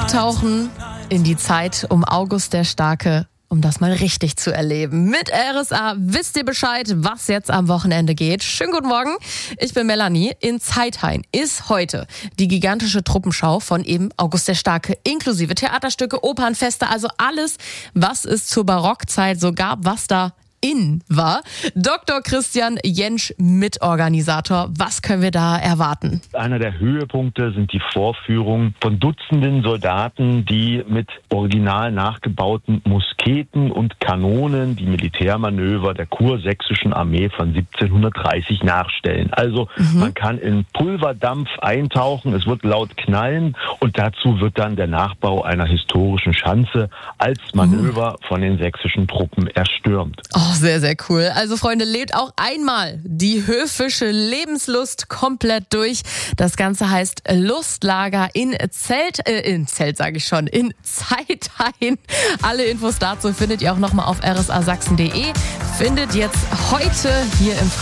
abtauchen in die Zeit um August der Starke, um das mal richtig zu erleben. Mit RSA wisst ihr Bescheid, was jetzt am Wochenende geht. Schönen guten Morgen, ich bin Melanie. In Zeithain ist heute die gigantische Truppenschau von eben August der Starke, inklusive Theaterstücke, Opernfeste, also alles, was es zur Barockzeit so gab, was da in war. Dr. Christian Jentsch, Mitorganisator. Was können wir da erwarten? Einer der Höhepunkte sind die Vorführungen von Dutzenden Soldaten, die mit original nachgebauten Musketen und Kanonen die Militärmanöver der kursächsischen Armee von 1730 nachstellen. Also man kann in Pulverdampf eintauchen, es wird laut knallen und dazu wird dann der Nachbau einer historischen Schanze als Manöver von den sächsischen Truppen erstürmt. Oh, sehr, sehr cool. Also Freunde, lebt auch einmal die höfische Lebenslust komplett durch. Das Ganze heißt Lustlager in Zeithain. Alle Infos dazu findet ihr auch nochmal auf rsasachsen.de. Findet jetzt heute hier im